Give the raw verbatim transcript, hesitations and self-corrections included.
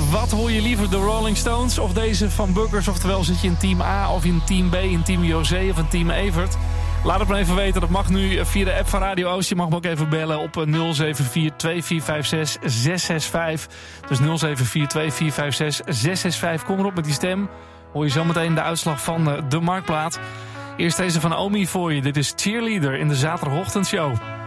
Wat hoor je liever, de Rolling Stones of deze van Buggers? Oftewel, zit je in team A of in team B, in team José of in team Evert? Laat het me even weten, dat mag nu via de app van Radio Oost. Je mag me ook even bellen op nul zeven vier twee vier vijf zes zes zes vijf. Dus nul zeven vier twee vier vijf zes zes zes vijf. Kom erop met die stem. Hoor je zometeen de uitslag van de Marktplaat. Eerst deze van Omi voor je. Dit is Cheerleader in de zaterdagochtendshow.